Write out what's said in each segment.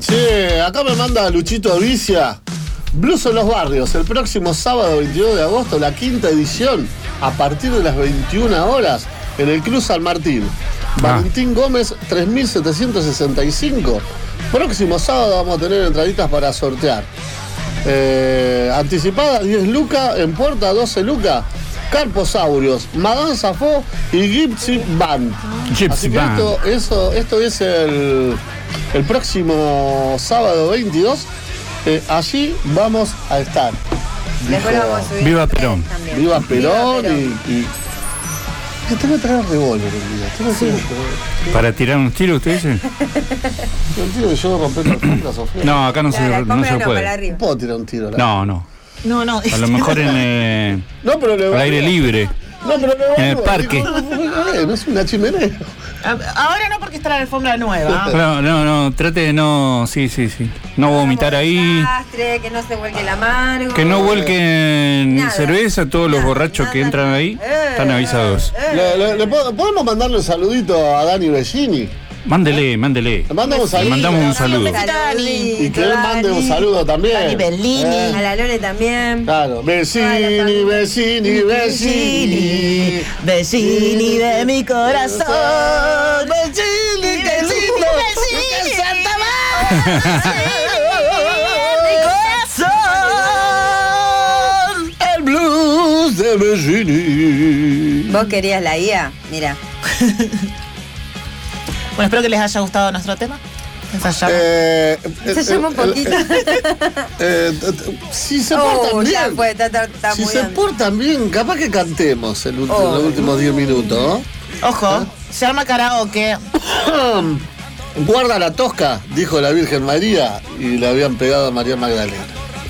Che, acá me manda Luchito Vicia. Blues en los barrios, el próximo sábado 22 de agosto, la 5ª edición, a partir de las 21 horas, en el Club San Martín. Valentín Gómez, 3765. Próximo sábado vamos a tener entraditas para sortear. Anticipada 10 lucas, en puerta 12 lucas. Carposaurios, Madame Safo y Gypsy Band. Así que esto es el próximo sábado 22. Allí vamos a estar. Después vamos a subir. Viva Perón. Viva Perón y tengo que traer revólver el día. ¿Para tirar unos tiros, usted dice? Un tiro que yo romper las alfombras, Sofía. No, acá no se puede. No puedo tirar un tiro. No. A lo mejor al aire libre. No, pero en el parque. No es una chimenea. Ahora no, porque está la alfombra nueva. No, trate de no. Sí. No vomitar ahí. Desastre, que no se vuelque el amargo. Que no vuelquen cerveza. Todos los borrachos que entran ahí están avisados. ¿Podemos mandarle un saludito a Dani Bellini? Mándele. Le mandamos un saludo. Y que él mande un saludo también. Dani Bellini. A la Lore también. Claro. Vecini. Vecini de mi corazón. Vecini, qué lindo. Vecini, Santa María. Mi corazón. El blues de Vecini. ¿Vos querías la IA? Mira. Bueno, espero que les haya gustado nuestro tema. Se llama un poquito. Si se portan bien. Si se portan bien, capaz que cantemos los últimos 10 minutos. Ojo, se llama karaoke. Guarda la tosca, dijo la Virgen María, y le habían pegado a María Magdalena.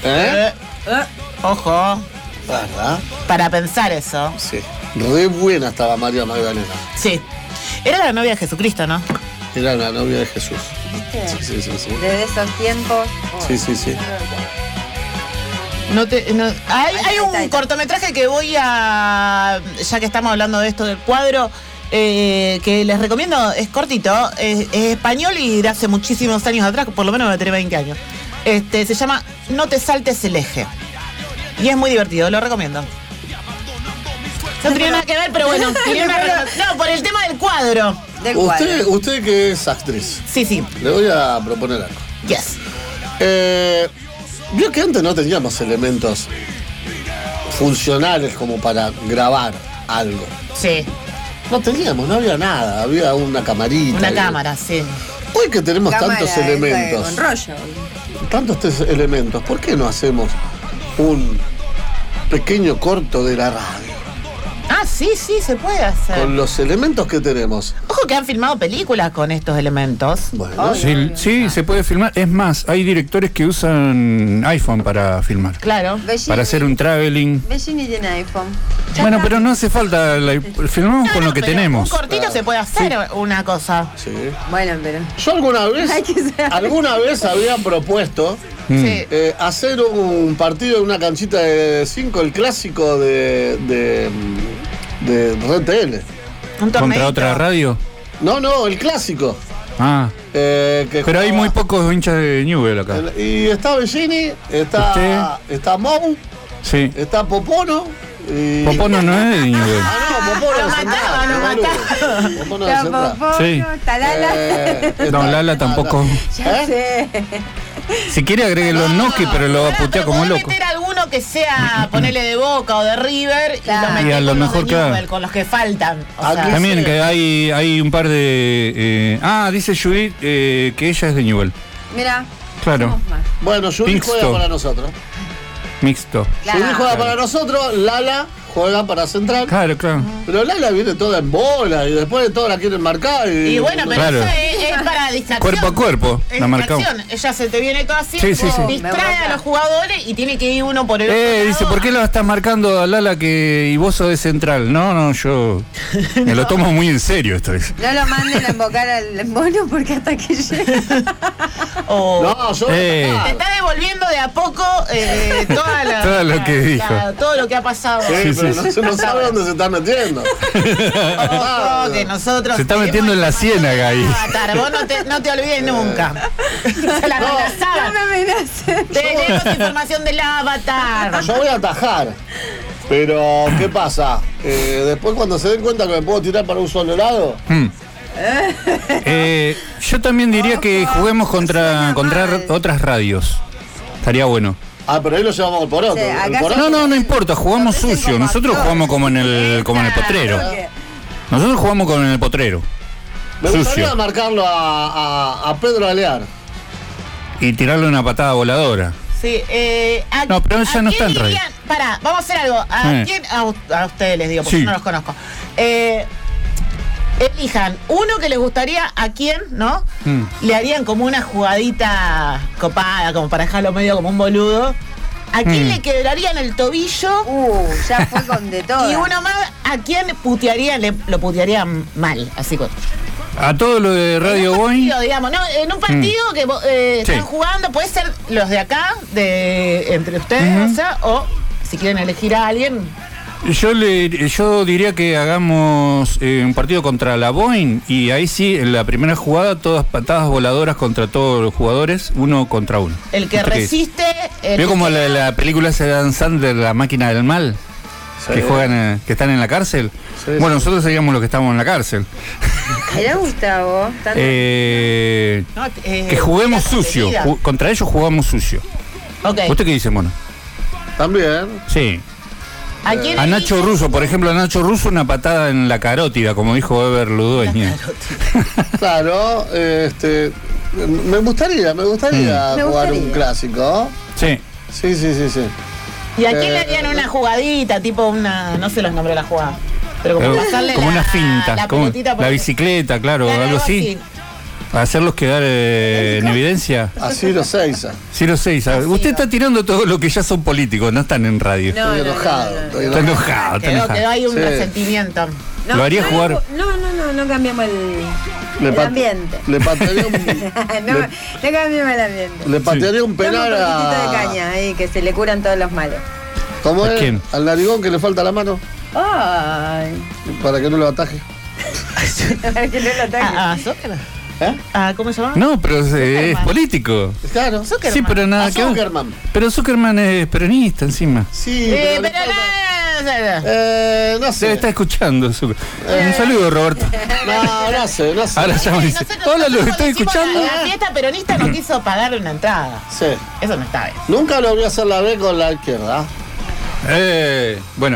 Ojo. ¿Verdad? Para pensar eso. Sí. Re buena estaba María Magdalena. Sí. Era la novia de Jesucristo, ¿no? Era la novia de Jesús. ¿Viste? Sí. Desde esos tiempos. Sí. Hay un cortometraje que voy a. Ya que estamos hablando de esto del cuadro, que les recomiendo, es cortito, es español y de hace muchísimos años atrás, por lo menos debe tener 20 años. Se llama No te saltes el eje. Y es muy divertido, lo recomiendo. No tenía nada que ver, pero bueno, no, por el tema del cuadro. Usted que es actriz. Sí. Le voy a proponer algo. Yes. Vio que antes no teníamos elementos funcionales como para grabar algo. Sí. No había nada, había una camarita. Una cámara, sí. Hoy que tenemos tantos elementos. Con rollo. Tantos elementos, ¿por qué no hacemos un pequeño corto de la radio? Ah, sí, se puede hacer. Con los elementos que tenemos. Ojo que han filmado películas con estos elementos. Bueno. Sí, se puede filmar. Es más, hay directores que usan iPhone para filmar. Claro. Para hacer un traveling. Vecini tiene iPhone. Bueno, pero no hace falta. Filmamos con lo que tenemos. Un cortito se puede hacer una cosa. Sí. Bueno, pero. Yo alguna vez había propuesto hacer un partido en una canchita de 5, el clásico de RTL. ¿Contra otra radio? No, el clásico. Pero hay muy pocos hinchas de Newell acá. Y está Bellini, está Mou, está Popono. Popono no es de Newell. Popono de Central. Sí. Está Lala. No, Lala tampoco. Ya sé. Si quiere agréguelo en Noki, pero lo va a putear como loco. Meter alguno que sea, ponerle de Boca o de River, Claro. y Y a lo mejor Newell, con los que faltan. O sea, también que hay un par de... dice Judith que ella es de Newell. Mira. Claro. Bueno, Judith juega para nosotros. Mixto. Judith juega para nosotros, Lala juega para Central. Claro. Pero Lala viene toda en bola y después de todo la quieren marcar. Y bueno, pero eso es para distracción. Cuerpo a cuerpo, la marcamos. Ella se te viene todo así, Sí. distrae a los jugadores y tiene que ir uno por el otro lado. Dice, ¿por qué la estás marcando a Lala y vos sos de Central? No, yo me lo tomo muy en serio esto. No lo manden a invocar al mono porque hasta que llegue. No, yo. Te está devolviendo de a poco Todo lo que dijo. todo lo que ha pasado. Sí, pero no sabe dónde se está metiendo. Ojo, que nosotros Se está metiendo en la ciénaga ahí. Avatar, vos no te olvides nunca. Se la No amenazaban. me amenacen. Tenemos información del Avatar. Yo voy a atajar. Pero, ¿qué pasa? Después, cuando se den cuenta que me puedo tirar para un solo lado. Yo también diría que juguemos contra otras radios. Estaría bueno. Ah, pero ahí lo llevamos por otro. Sí, acá El por sí. otro. No importa, jugamos sucio. Nosotros jugamos como en el potrero. Nosotros jugamos con el potrero. Me gustaría Sucio. marcarlo a Pedro Alear. Y tirarle una patada voladora. Sí, No, pero ella no está en radio. Pará, vamos a hacer algo. A ustedes les digo, porque Sí. yo no los conozco. Elijan uno que les gustaría, a quién, ¿no? Le harían como una jugadita copada, como para dejarlo medio como un boludo. ¿A quién le quebrarían el tobillo? Ya fue con de todo. Y uno más, ¿a quién lo putearían mal? Así con. A todo lo de Radio Boeing. Digamos, ¿no? En un partido que están jugando, puede ser los de acá, entre ustedes, o sea, o si quieren elegir a alguien. Yo diría que hagamos un partido contra la Boeing y ahí sí, en la primera jugada, todas patadas voladoras contra todos los jugadores, uno contra uno. El que ¿Usted qué dice? resiste. ¿Vio como la película esa de Dan Sandler, La máquina del mal? Sí. Que juegan, que están en la cárcel. Sí, Bueno, sí. nosotros seríamos los que estamos en la cárcel. Mirá, Gustavo. Que juguemos sucio. Contra ellos jugamos sucio. Ok. ¿Usted qué dice, Mono? También. Sí. ¿A quién A Nacho eligen? Russo, por ejemplo, a Nacho Russo una patada en la carótida, como dijo Ever Ludueña. Claro, me gustaría Me jugar gustaría. un clásico. Sí. Sí. ¿Y a quién le harían una jugadita, tipo una, no sé los nombres de la jugada, pero como pasarle Como la, una finta, la como pelotita por la bicicleta, claro, Claro, algo así. Hacerlos quedar en evidencia. Así los seis. Ciro Seiza. Usted está tirando todo lo que ya son políticos, no están en radio. Estoy enojado. Estoy Está enojado. enojado, está Quedó enojado. ahí un Sí. resentimiento. Lo haría jugar. No cambiamos el ambiente. Le patearía un, no cambiamos el ambiente. le patearía un Dame un penal poquitito de caña ahí, que se le curan todos los males. ¿Cómo ¿A es? quién? Al narigón que le falta la mano Ay. para que no lo ataje. Para que no lo ataque. Zuckerman. ¿Cómo se llama? No, pero es Zuckerman. político. Claro. Zuckerman. Sí, pero nada A que ver. Zuckerman. Pero Zuckerman es peronista encima. Sí, Pero le falta- no Se sé. está escuchando. Un saludo, Roberto. No sé. Ahora ya me dice. Hola, ¿lo estoy escuchando? La fiesta peronista no quiso pagarle una entrada. Sí. Eso no está bien. Nunca logré hacer la B con la izquierda. Bueno,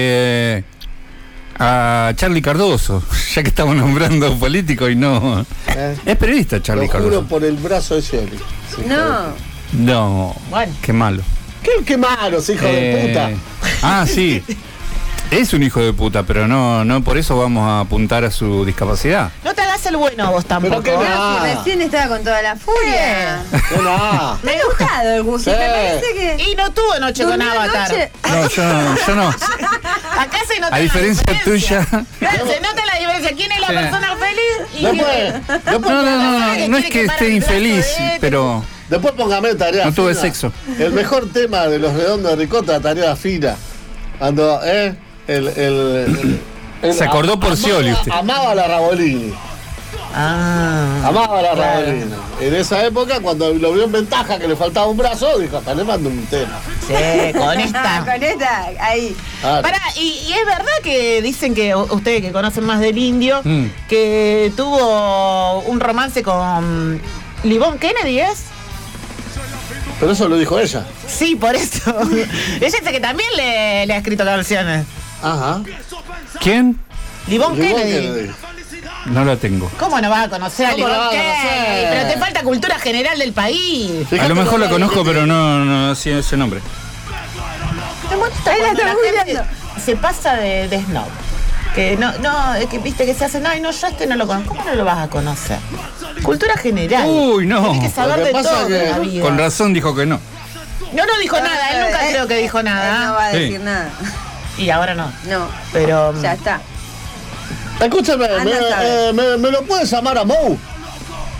a Charlie Cardoso, ya que estamos nombrando político y no. Es periodista Charlie Lo juro Cardoso. por el brazo de Scioli. Sí, No. No. Bueno. Qué malo. Qué malos, hijo de puta. Sí. Es un hijo de puta, pero no por eso vamos a apuntar a su discapacidad. No te hagas el bueno vos tampoco. Pero qué No, si recién estaba con toda la furia. Que no. Me ha gustado el Gusi, Sí. me parece que. Y no tuvo noche con durmió Avatar. anoche. No, yo no. Acá se nota A diferencia la diferencia. tuya. Claro, se nota la diferencia. ¿Quién es la Sí. persona feliz? Y Después No es que esté infeliz, pero Después póngame tarea No tuve fina. sexo. El mejor tema de los redondos de ricota, tarea fina. Cuando, Se acordó por Scioli usted. Amaba a la Rabolini. Amaba a la claro. Rabolini. En esa época, cuando lo vio en ventaja que le faltaba un brazo, dijo, hasta le mando un tema. Sí, con esta. Con esta, ahí. Claro. Pará, y es verdad que dicen que ustedes que conocen más del indio, que tuvo un romance con Livon Kennedy, ¿es? Pero eso lo dijo ella. Sí, por eso. Ella dice que también le ha escrito canciones. Ajá. ¿Quién? Livon Livon Kennedy. Kennedy. No la tengo. ¿Cómo no vas a conocer a ¿Cómo Livon no vas a Kennedy? conocer? Pero te falta cultura general del país. A Fíjate lo mejor lo la que conozco, dice. pero no sé ese nombre. Me molesta Ahí la cuando está la gente googleando. se pasa de snob. Que no, es que viste que se hacen, ay, no, yo no lo conozco. ¿Cómo no lo vas a conocer? Cultura general. Uy, no. Tienes que saber Lo que de pasa todo que- en la vida. Con razón dijo que no. No dijo nada, él nunca creo que dijo Él no nada. va a Sí. decir nada. Y ahora no. No. Pero. Ya está. Escúchame, Anda a saber. ¿me lo puedes llamar a Mou?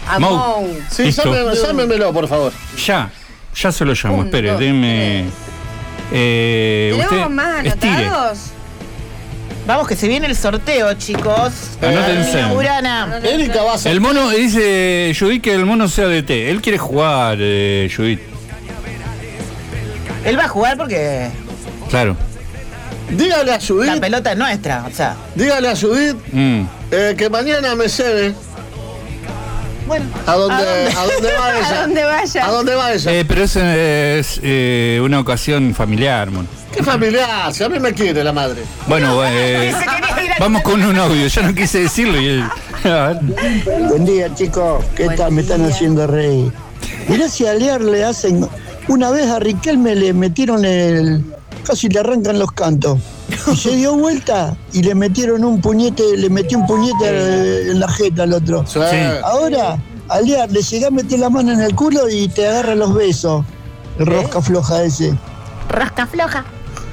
A Mou. Mou. Sí, Listo. llámemelo, por favor. Ya se lo llamo, 1, espere, 2, deme. 3. ¿Tenemos Usted más estire. anotados? Vamos que se viene el sorteo, chicos. Anótense. Urana. Erika va a ser. El mono, dice Judith que el mono sea DT. Él quiere jugar, Judith. Él va a jugar porque Claro. Dígale a la Judith, pelota es nuestra. O sea, dígale a Judith que mañana me lleve bueno. a donde va ella. A donde vaya. ¿A dónde va ella? Pero es una ocasión familiar, mono. ¿Qué familiar? Si a mí me quiere la madre. Bueno, Se quería ir a- vamos con un audio. Yo no quise decirlo y él. A ver. Buen día, chicos. ¿Qué Buen tal? Me están día. haciendo reír. Mirá si a Lear le hacen. Una vez a Riquelme le metieron casi le arrancan los cantos. Y se dio vuelta y le metieron un puñete, le metió un puñete en la jeta al otro. Sí. Sí. Ahora, a Lear le llega a meter la mano en el culo y te agarra los besos. El rosca floja ese. Rasca floja.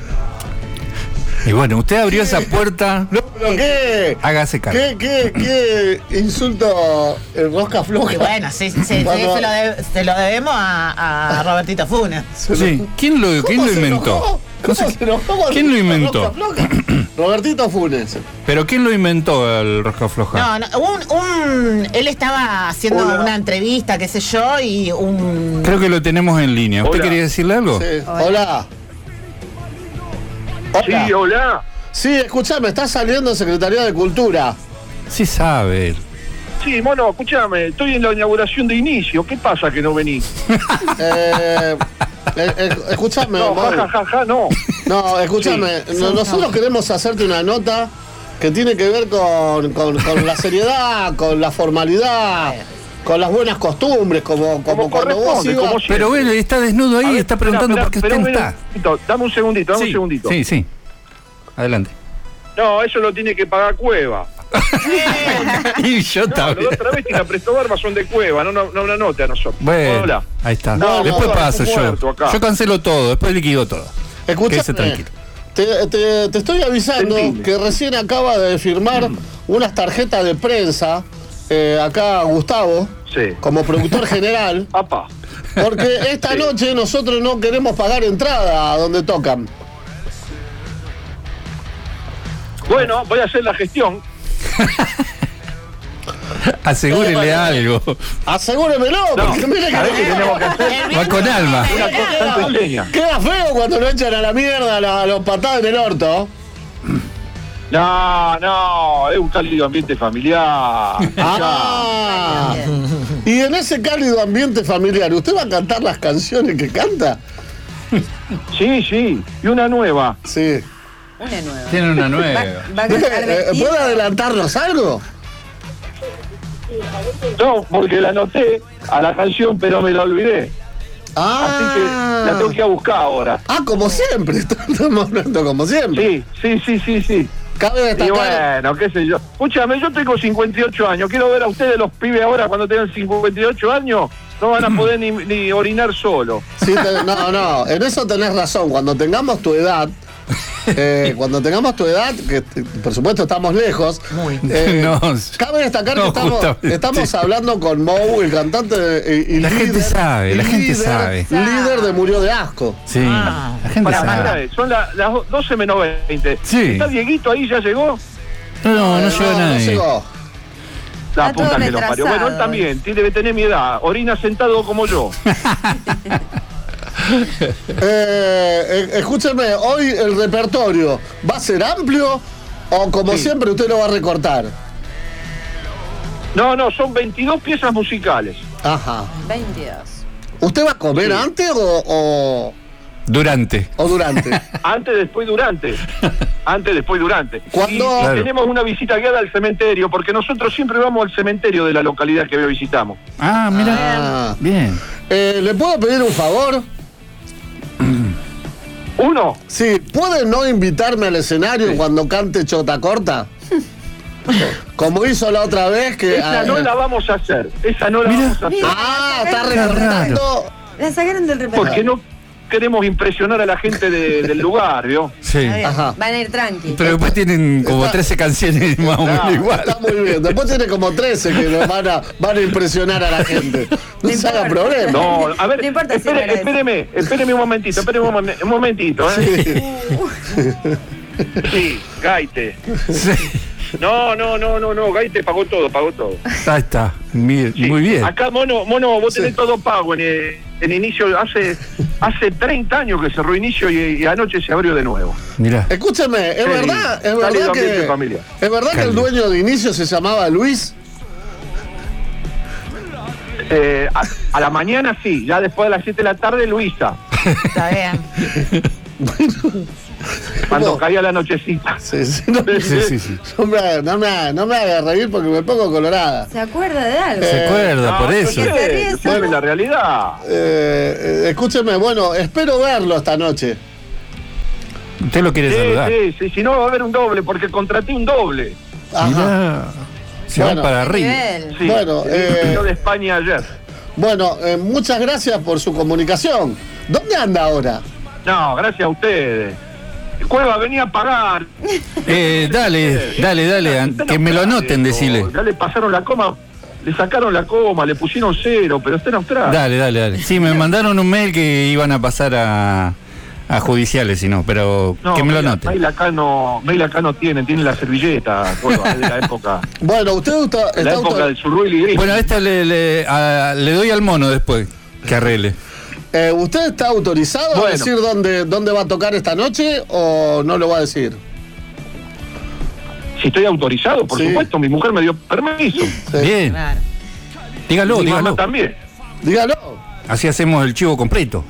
Y bueno, usted abrió esa puerta. No, pero qué. Hágase cargo. ¿Qué insulto rosca floja? Y bueno, sí, Cuando- se lo debemos a Robertito Funes. Sí. ¿Quién lo ¿Cómo se inventó? enojó? No sé ¿Cómo se enojó cuando ¿Quién lo dijo inventó? rosca floja? Robertito Funes. Pero ¿quién lo inventó el rosca floja? No, él estaba haciendo Hola. una entrevista, qué sé yo, y un... Creo que lo tenemos en línea. ¿Usted Hola. quería decirle algo? Sí. Hola. Sí, hola. Sí, escuchame, está saliendo Secretaría de Cultura. Sí sabe. Sí, mono, escúchame, estoy en la inauguración de inicio. ¿Qué pasa que no venís? Escuchame, No, Mau. ja, no. No, escúchame. Nosotros queremos hacerte una nota que tiene que ver con la seriedad, con la formalidad, con las buenas costumbres, como cuando vos corresponde, ibas. como siempre. Pero él está desnudo ahí A y ver, está preguntando espera, por qué espera, usted no espera está. un segundito, dame un segundito. Sí. Adelante. No, eso lo tiene que pagar Cueva. Y yo No, también. los otra vez y la Presto Barba son de Cueva, no una nota a nosotros. Bueno, Hola. ahí está. No, Después no, paso un yo. muerto acá. Yo cancelo todo, después liquido todo. Quédese Escúchame. tranquilo. Te estoy avisando Sentime. que recién acaba de firmar unas tarjetas de prensa acá Gustavo, Sí. como productor general, Apa. porque esta Sí. noche nosotros no queremos pagar entrada a donde tocan. Bueno, voy a hacer la gestión. Asegúrele algo. Asegúremelo, No, porque mire ¿sabés qué tenemos que hacer? Va con alma. Una constante seña. queda feo cuando lo echan a la mierda a los patadas en el orto. No, es un cálido ambiente familiar. Ah, y en ese cálido ambiente familiar, ¿usted va a cantar las canciones que canta? Sí, y una nueva. Sí. Una nueva. Tiene una nueva. Va a cantar vestido. ¿Puede adelantarnos algo? No, porque la anoté a la canción, pero me la olvidé. Así que la tengo que ir a buscar ahora. Como siempre, estamos hablando como siempre. Sí. Cabe Y destacar. bueno, qué sé yo. Escúchame, yo tengo 58 años. Quiero ver a ustedes, los pibes ahora, cuando tengan 58 años, no van a poder ni orinar solo. Sí, no, en eso tenés razón. Cuando tengamos tu edad, que por supuesto estamos lejos, No. cabe destacar No, que justamente. estamos hablando con Mou, el cantante y La gente líder- sabe, la gente sabe. Líder de Murió de Asco. Sí, la gente Para sabe. mañana, son las 12 menos 20. Sí. ¿Está Dieguito ahí? ¿Ya llegó? No llegó No nadie. llegó. La Está todo puta que lo parió. Bueno, él retrasado. también, tiene que tener mi edad. Orina sentado como yo. Escúcheme, hoy el repertorio ¿va a ser amplio o como Sí. siempre usted lo va a recortar? No, son 22 piezas musicales. Ajá. 22. ¿Usted va a comer Sí. antes o Durante. durante? Antes, después, durante. Antes, después, durante. Cuando- Y Claro. tenemos una visita guiada al cementerio, porque nosotros siempre vamos al cementerio de la localidad que visitamos. Ah, mira. Ah. Bien. ¿Le puedo pedir un favor? Uno, Sí, ¿puede no invitarme al escenario Sí. cuando cante Chota Corta? Como hizo la otra vez que... esa no la vamos a hacer. Esa no la Mira. vamos a hacer. está recortando... La sacaron del repertorio. Porque no, queremos impresionar a la gente del lugar, ¿vio? Sí. Está bien. Ajá. Van a ir tranqui. Pero después tienen como Está- 13 canciones más o menos igual. Está muy bien. Después tiene como 13 que nos van a impresionar a la gente. No se haga importa. problema. No, a ver, No importa si era eso. espéreme un momentito, ¿eh? Sí, Gaite. Sí. No, Gaite pagó todo. Ahí está. Muy, Sí. muy bien. Acá, Mono, vos tenés todo pago en inicio. Hace 30 años que cerró inicio y anoche se abrió de nuevo. Mirá. Escúcheme, es Sí. verdad Cálido ambiente que familiar. es verdad que el dueño de inicio se llamaba Luis. A la mañana sí, ya después de las 7 de la tarde Luisa, Está bien. cuando ¿Cómo? caía la nochecita. Sí, sí, no, Sí. no me haga reír porque me pongo colorada. ¿Se acuerda de algo? Se acuerda, por eso. ¿Por qué se ríe? Usted ve la realidad. Escúcheme, bueno, espero verlo esta noche. Usted lo quiere saludar. Sí, si no va a haber un doble, porque contraté un doble. Ajá. Mirá. Se Bueno. van para ¿Qué arriba. nivel? Sí, Bueno, vino de España ayer. Bueno, muchas gracias por su comunicación. ¿Dónde anda ahora? No, gracias a ustedes. Cueva, venía a pagar. Dale, que me lo anoten, decile. Ya le pasaron la coma, le sacaron la coma, le pusieron 0, pero está en Australia. Dale. Sí, me mandaron un mail que iban a pasar a judiciales, si no, pero No, que me lo Mail anoten. acá no tiene la servilleta, Cueva, es de la época. Bueno, usted está, La época del Surruil y Gris. Bueno, a esta le doy al mono después, que arregle. ¿Usted está autorizado a Bueno. decir dónde va a tocar esta noche o no lo va a decir? Si estoy autorizado, por Sí. supuesto, mi mujer me dio permiso. Bien, Claro. dígalo. Mi mamá también. Dígalo. Así hacemos el chivo completo.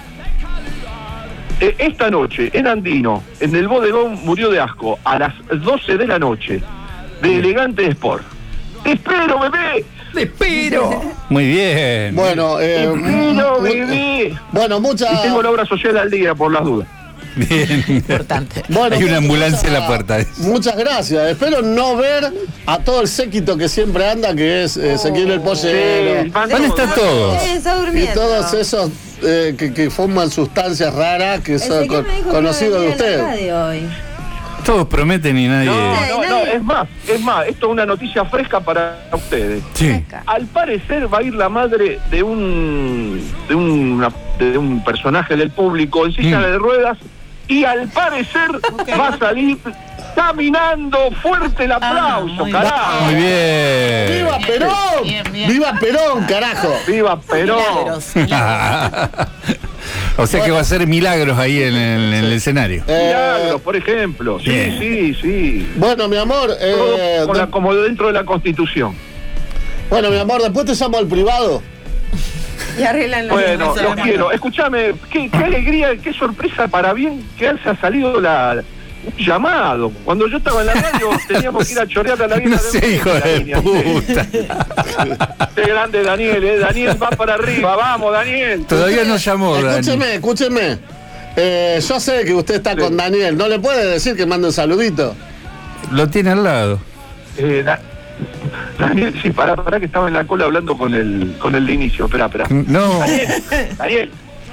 Esta noche, en Andino, en el bodegón Murió de Asco, a las 12 de la noche, de Elegante Sport. ¡Te espero, bebé! ¡Te espero! Muy bien. Bueno, ¡Te espero, bebé! bueno, Y tengo la obra social al día, por las dudas. Bien. Importante. Bueno, Hay una ambulancia en la puerta. Muchas gracias. Espero no ver a todo el séquito que siempre anda, que es Ezequiel el Pollero. Sí, van ¿Dónde están todos? Está Y durmiendo. todos esos que fuman sustancias raras que son Ezequiel me dijo que conocidos de iba a venir a la usted. radio hoy. Todos prometen y nadie. No, es más, esto es una noticia fresca para ustedes. Sí. Al parecer va a ir la madre de un personaje del público en silla de ruedas y al parecer va a salir caminando. Fuerte el aplauso, muy carajo. Muy bien. ¡Viva Perón! Bien. ¡Viva Perón, carajo! ¡Viva Perón! Milagros. O sea que va a ser milagros ahí en el escenario. Milagros, por ejemplo. Bien. Sí. Bueno, mi amor, Todo como dentro de la Constitución. bueno, mi amor, después te llamo al privado. Y arreglan los Bueno, se los la quiero. Escúchame, qué alegría, qué sorpresa para bien que se ha salido un llamado. Cuando yo estaba en la radio teníamos que ir a chorear a la vida No sé, hijo de puta. Qué grande Daniel, Daniel va para arriba, vamos Daniel. Todavía no llamó, Dani. Escúcheme. Yo sé que usted está Sí. con Daniel. ¿No le puede decir que mande un saludito? Lo tiene al lado. Daniel, sí, pará que estaba en la cola hablando con el de inicio. Espera. No. Daniel.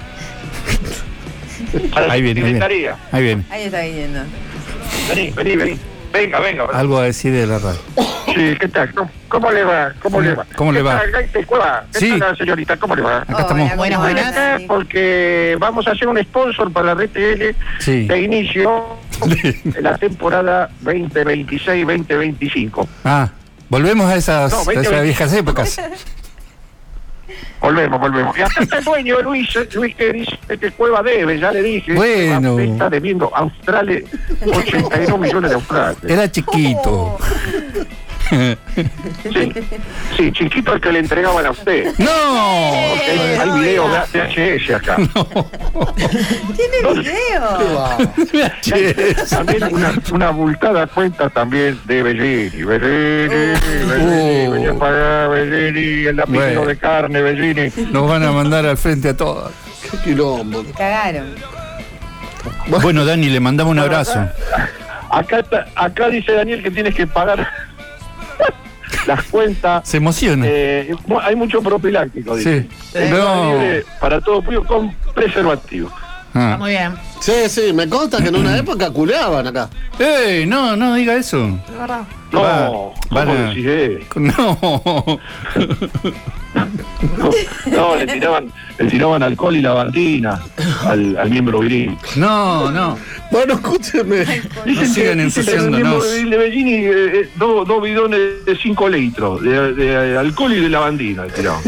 Para Ahí viene, ahí viene. secretaría. Ahí viene. Ahí está viniendo. Vení. Venga. Algo a decir de la radio. Sí, ¿qué tal? ¿Cómo le va? ¿Cómo le va? ¿Cómo le va? ¿Qué tal, Gaite Cueva? ¿Qué Sí. tal, señorita? ¿Cómo le va? Acá estamos. Hola, ¿cómo Buenas. estás? Sí. Porque vamos a hacer un sponsor para la RTL Sí. de inicio de la temporada 2026-2025. Ah, volvemos a esas, No, a esas viejas épocas. Volvemos. Y acá está el dueño, Luis que dice que Cueva debe, ya le dije. Bueno. Cueva está debiendo a Australia 82 millones de australes. Era chiquito. Sí, chiquito el que le entregaban a usted. ¡No! Hay video de VHS acá. ¿Tiene video? Che. También una abultada cuenta también de Bellini. Venía a pagar Bellini, el lapicero Bueno. de carne, Bellini. Nos van a mandar al frente a todos. Qué quilombo. Cagaron. Bueno, Dani, le mandamos un abrazo. Acá dice Daniel que tienes que pagar las cuentas. Se emociona. Hay mucho profiláctico, dice. Sí. No. Para todo público con preservativo. Está muy bien. Sí, me consta que en una época culeaban acá. No diga eso. Es verdad. No, ¿cómo decís No. No, le tiraban alcohol y lavandina al miembro viril. No. Bueno, escúcheme. No sigan ensuciándonos. El miembro viril de Bellini, dos bidones de 5 litros de alcohol y de lavandina le tiraban.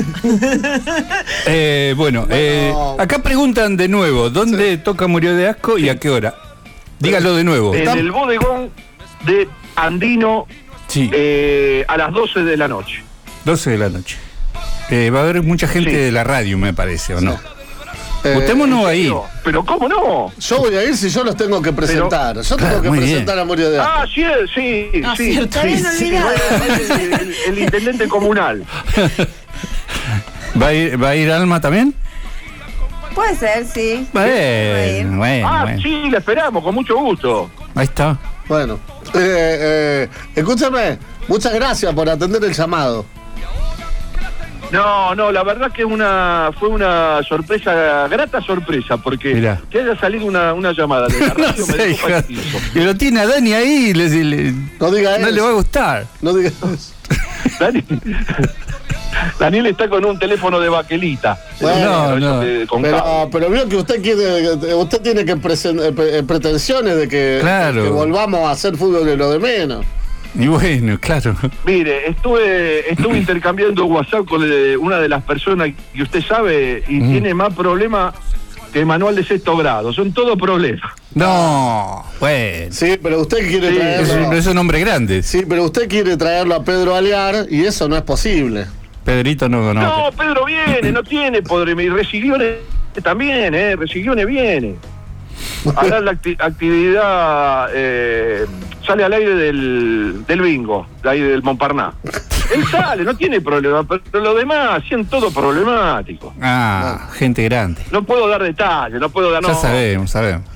Bueno, acá preguntan de nuevo, ¿dónde toca Murió de Asco y a qué hora? Dígalo de nuevo. En el bodegón de Andino, Sí. a las 12 de la noche. 12 de la noche. Va a haber mucha gente Sí. de la radio, me parece, ¿o no? Usted no va a ir. Pero ¿cómo no? Yo voy a ir si yo los tengo que presentar. Yo tengo que muy presentar a Murió de Asco. Ah, sí. cierto. Todavía no olvidaba. El intendente comunal. ¿Va a ir Alma también? Puede ser, sí. Bueno. Sí, la esperamos, con mucho gusto. Ahí está. Bueno, escúchame, muchas gracias por atender el llamado. No, la verdad que fue una sorpresa, grata sorpresa, porque Mirá. que haya salido una llamada de la No radio me sé, dejó hija. patizo. Que lo tiene a Dani ahí, No diga no eso. le va a gustar. No digas Daniel está con un teléfono de baquelita. Bueno, no. Con cable. pero veo que usted tiene que pretensiones de que volvamos a hacer fútbol de lo de menos. Y bueno, claro. Mire, estuve intercambiando WhatsApp con una de las personas que usted sabe y tiene más problemas que manual de 6º grado. Son todos problemas. No, bueno. Sí, pero usted quiere traerlo. Es un hombre grande. Sí, pero usted quiere traerlo a Pedro Alear y eso no es posible. Pedrito no. No, Pedro viene, no tiene poder. Y Resiglione también, Resiglione viene. Ahora la actividad sale al aire del bingo, de ahí del Montparnasse. Él sale, no tiene problema, pero los demás hacían todo problemático. Gente grande. No puedo dar detalles, no puedo dar Ya sabemos.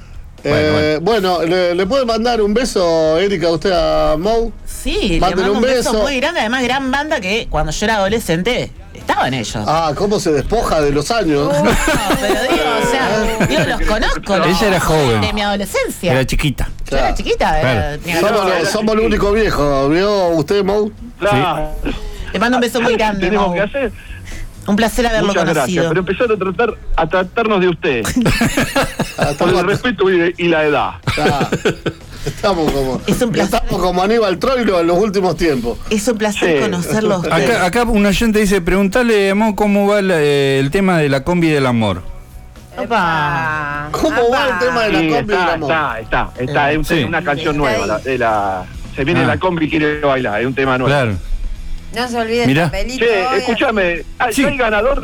Bueno, ¿le puede mandar un beso, Erika, a usted a Mou? Sí, le Mándele mando un beso beso. muy grande, además gran banda que cuando yo era adolescente estaban ellos. ¿Cómo se despoja de los años? No, pero digo, los conozco. Ella era joven. De mi adolescencia. Era chiquita. Yo era chiquita. Claro. tenía Somos el único viejo, ¿vio usted, Mou? Claro. Le mando un beso muy grande, Tenemos Mau. que hacer. Un placer haberlo Muchas conocido. gracias, pero empezar a tratarnos de usted. Por el respeto y la edad. Estamos Es un placer. como Aníbal Troilo en los últimos tiempos. Es un placer Sí. conocerlo a ustedes. Acá un oyente dice, preguntale, Amor, cómo va el tema de la combi del amor. Opa. ¿Cómo va el tema de la Sí, combi del amor? está, es Sí. una canción Está nueva. ahí. Se viene la combi y quiere bailar, es un tema nuevo. Claro. No se olvide Mirá. el papelito. Che, escúchame, Sí. ¿hay ganador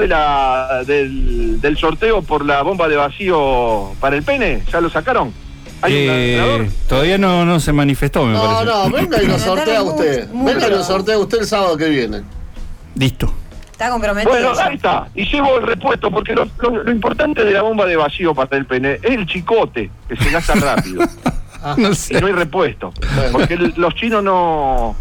del sorteo por la bomba de vacío para el pene? ¿Ya lo sacaron? ¿Hay un ganador? Todavía no se manifestó, me parece. No, venga y lo sortea usted. Muy Venga y lo bien. sortea usted el sábado que viene. Listo. Está comprometido. Bueno, ya. ahí está. Y llevo el repuesto, porque lo importante de la bomba de vacío para el pene es el chicote, que se gasta rápido. No Y sé. no hay repuesto. Bueno. Porque los chinos no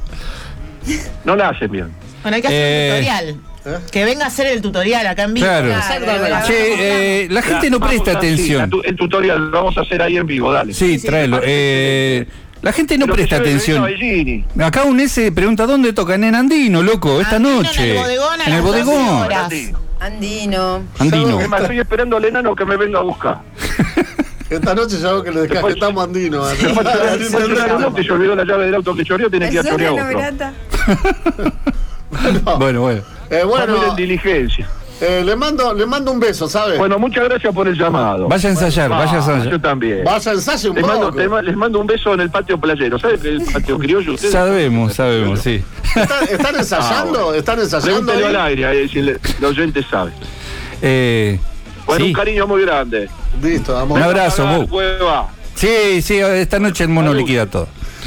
la hacen bien. Bueno, hay que hacer un tutorial. Que venga a hacer el tutorial acá en vivo. Claro. Claro. Che, la gente no Vamos presta a- sí, atención. el tutorial lo vamos a hacer ahí en vivo, dale. Sí, tráelo. La gente no Lo que presta yo he atención. bebido a Bellini. Acá un S pregunta, ¿dónde tocan? En Andino, loco, esta Andino, noche. en el bodegón a En el las 12 bodegón. horas. Andino. Andino. Es más, estoy esperando al enano que me venga a buscar. Esta noche ya veo que le descajetamos andino. Que se olvidó la llave del auto que choreó, tiene que ir a ¿Es chorear una otro. novelata? Bueno. Bueno, en diligencia. Le mando un beso, ¿sabe? Bueno, muchas gracias por el llamado. Vaya a ensayar, vaya a ensayar. Yo también. Vaya a ensayar un poco. Les mando un beso en el patio playero. ¿Sabes que el patio criollo ustedes? Sabemos, sí. ¿Están ensayando? Bueno. ¿Están ensayando? Pregúntelo al ahí? aire, si el oyente sabe. Bueno, Sí. un cariño muy grande. Listo, vamos. Un abrazo, Pagar, Mu. Cueva. Sí, esta noche el mono Salud. liquida todo.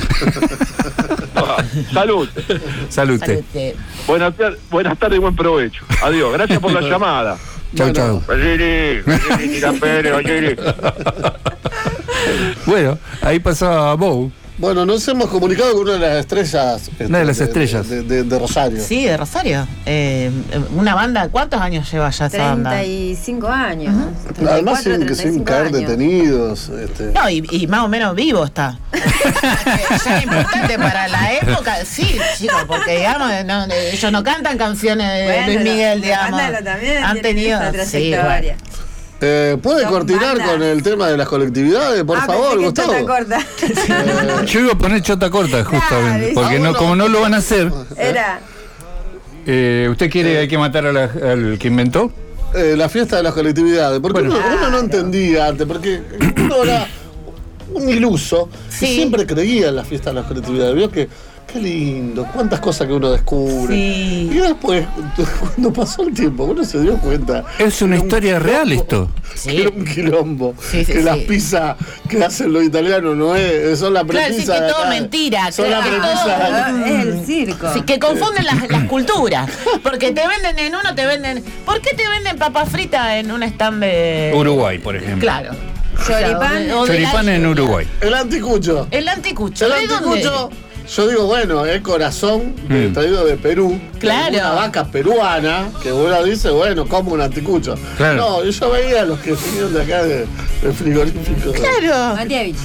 Salud. Salud. Salute. Buenas tardes y buen provecho. Adiós. Gracias por la llamada. Chau. Bellini, Tira Pérez, Bellini. Bueno, ahí pasaba Bow. Bueno, nos hemos comunicado con una de las estrellas. Una de las estrellas. De Rosario. Sí, de Rosario. Una banda, ¿cuántos años lleva ya esa banda? 35 años. Además tienen que sin caer detenidos. No, y más o menos vivo está. Ya es importante para la época, sí, chicos, porque digamos, ellos no cantan canciones de Luis Miguel, digamos. También Han tenido esa sí, trayectoria. ¿Puede Son coordinar bandas. con el tema de las colectividades, por favor, pensé que Gustavo? chota corta. Yo iba a poner chota corta, justamente. Claro, Porque bueno. como no lo van a hacer, Era. ¿usted quiere hay que matar al que inventó? La fiesta de las colectividades. Porque Bueno. uno no entendía antes, porque uno era un iluso Sí. y siempre creía en la fiesta de las colectividades. Vio que qué lindo, cuántas cosas que uno descubre. Sí. Y después, cuando pasó el tiempo, uno se dio cuenta. Es una que era un historia real quilombo, esto. Sí. que era un quilombo. Sí, sí, que las sí. pizzas que hacen los italianos no son la Claro, premisa. sí, que de todo acá. mentira, Son que la todo- premisa. Es el circo. Sí, que confunden las culturas. Porque te venden en uno, te venden. ¿Por qué te venden papas fritas en un stand de. Uruguay, por ejemplo. Claro. Choripán. O de Choripán en Uruguay. El anticucho. El anticucho. El ¿De dónde? anticucho, yo digo, bueno, es corazón traído de Perú. Claro. Una vaca peruana, que uno dice, bueno, como un anticucho. Claro. No, yo veía a los que venían de acá del frigorífico. Claro. Matievich.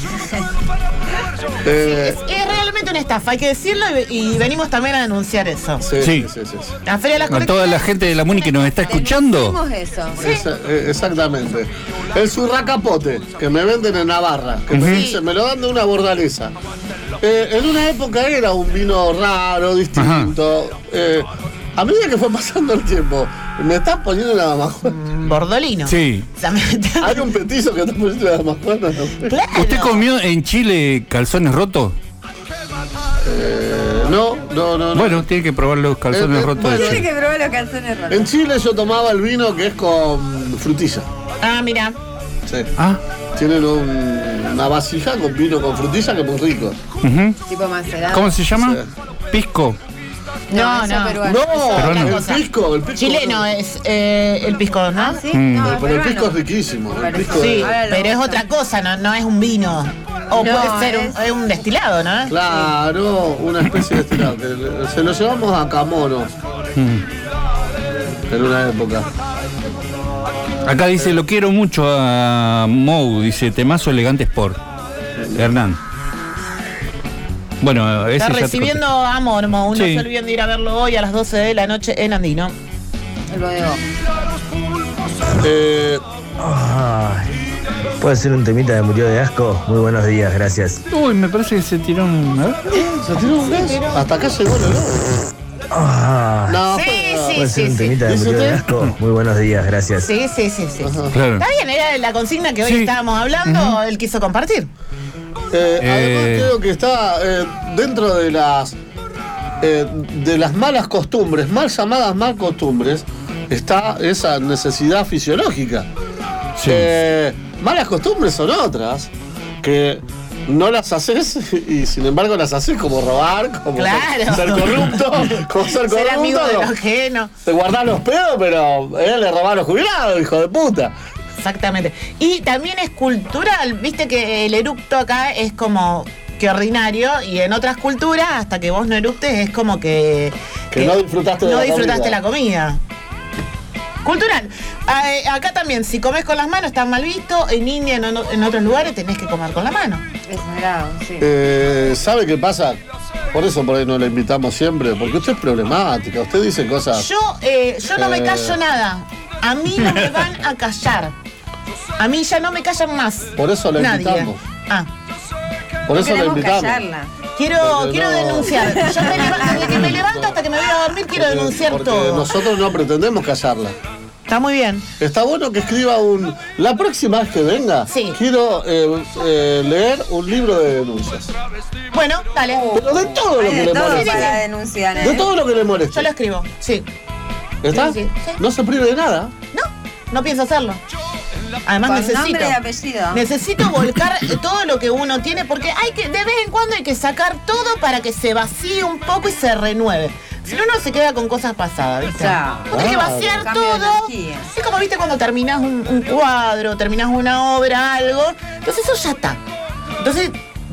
Es realmente una estafa, hay que decirlo y venimos también a denunciar eso. Sí. Sí. La Feria de las A toda la gente de la Muni que nos está escuchando. Hicimos eso. Exactamente. El surracapote, que me venden en Navarra, que me dicen, me lo dan de una bordaleza. En una época era un vino raro, distinto. A medida que fue pasando el tiempo, me estás poniendo una mamajona. Bordolino. Sí. O sea, me- Hay un petizo que está poniendo una mamajona. ¿No? Claro. ¿Usted comió en Chile calzones rotos? No. Bueno, tiene que probar los calzones rotos. bueno, de Tiene Chile. que probar los calzones rotos. En Chile yo tomaba el vino que es con frutilla. Ah, mira. Sí. Ah, Tienen una vasija con vino con frutilla que es muy rico. ujú. Tipo Macerado. ¿Cómo se llama? Sí. Pisco. No, eso no. peruano. No, Peruano. el cosa. pisco. Chileno es el pisco, ¿no? Ah, sí. Mm. No, Pero el peruano. pisco es riquísimo. El pisco Sí, Ahora lo pero es busco. otra cosa, no es un vino. O No, puede ser es- un destilado, ¿no? Claro, una especie de estilado. Se lo llevamos a Camono en una época. Acá dice, lo quiero mucho a Mou, dice, temazo elegante sport. Hernán. Bueno, ese Está ya te recibiendo amor, Mo. No Sí. se olviden de ir a verlo hoy a las 12 de la noche en Andino. El bodegón. ¿Puede ser un temita de Murió de Asco? Muy buenos días, gracias. conté. Uy, me parece que se tiró un... a ver. ¿Se tiró un gas? Hasta acá llegó el olor. No, Sí, sí, ¿Puede ser un temita de ¿Dice Murió de usted? Asco? Muy buenos días, gracias. Sí. Claro. Está bien, era la consigna que hoy Sí. estábamos hablando, él quiso compartir. Además creo que está dentro de las malas costumbres, mal llamadas mal costumbres, está esa necesidad fisiológica. Sí. Malas costumbres son otras que no las haces y sin embargo las haces como robar, como Claro. ser corrupto, como ser Ser amigo corrupto. de los ajenos. Te guardás los pedos, pero le robás a los jubilados, hijo de puta. Exactamente. Y también es cultural, viste que el eructo acá es como que ordinario y en otras culturas, hasta que vos no eructes, es como que no disfrutaste de no la disfrutaste comida. la comida. Cultural. Acá también, si comes con las manos está mal visto, en India, en otros lugares tenés que comer con la mano. Es sagrado, sí. ¿Sabe qué pasa? Por eso por ahí no la invitamos siempre, porque usted es problemática, usted dice cosas. Yo no me callo nada. A mí no me van a callar. A mí ya no me callan más. Por eso la Nadie. invitamos. Ah. Por eso la Queremos invitamos. callarla. Porque Quiero no- denunciar. Yo desde que me levanto hasta que me voy a dormir quiero denunciar Porque todo. nosotros no pretendemos callarla. Está muy bien. Está bueno que escriba la próxima vez que venga, Sí. quiero leer un libro de denuncias. Bueno, dale. Pero de todo lo Hay que de le todo moleste. para denunciar, ¿eh? De todo lo que le Yo moleste. lo escribo. Sí. ¿Está? Sí, sí. No se prive de nada. No pienso hacerlo. Además Con necesito. nombre y apellido. Necesito volcar todo lo que uno tiene, porque de vez en cuando hay que sacar todo para que se vacíe un poco y se renueve. Si no, uno se queda con cosas pasadas, ¿viste? Claro. Vos tenés que Claro. vaciar Cambio de todo. energía. Es como, viste, cuando terminás un cuadro, terminás una obra, algo. Entonces eso ya está. Entonces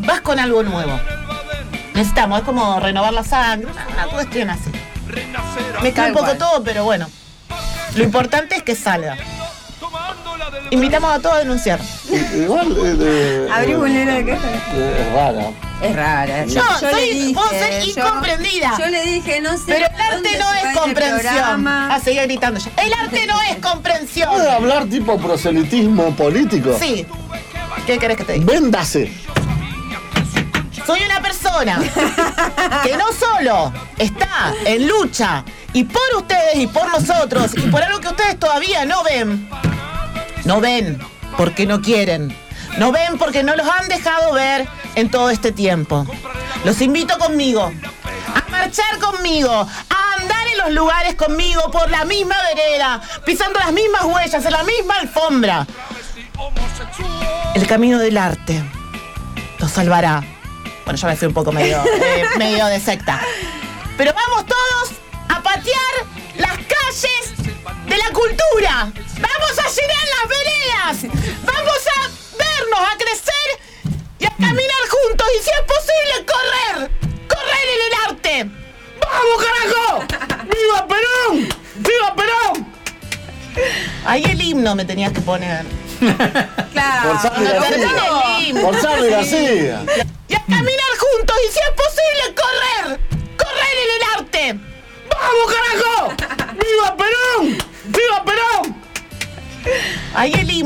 vas con algo nuevo. Necesitamos, es como renovar la sangre, una cuestión así. Mezcla un poco todo, pero bueno. Lo importante es que salga. Invitamos a todos a denunciar. Igual. Abrí bolera de caja. Es rara. Es rara. No, puedo ser incomprendida. Yo le dije, no sé. Pero el arte no es comprensión. Seguía gritando ya. El arte no es comprensión. ¿Puede hablar tipo proselitismo político? Sí. ¿Qué querés que te diga? Véndase. Soy una persona que no solo está en lucha y por ustedes y por nosotros y por algo que ustedes todavía no ven. No ven porque no quieren. No ven porque no los han dejado ver en todo este tiempo. Los invito conmigo a marchar conmigo, a andar en los lugares conmigo por la misma vereda, pisando las mismas huellas, en la misma alfombra. El camino del arte los salvará. Bueno, yo me fui un poco medio de secta. Pero vamos todos a patear las calles de la cultura. Vamos a llenar las veredas. Vamos a vernos, a crecer y a caminar juntos. Y si es posible, correr. Correr en el arte. ¡Vamos, carajo! ¡Viva Perón! ¡Viva Perón! Ahí el himno me tenías que poner. Claro. Por Charlie García. Por Charlie García. Y a caminar juntos y si es posible correr. Correr en el arte. ¡Vamos, carajo! ¡Viva Perón! ¡Viva Perón! Ahí el himno.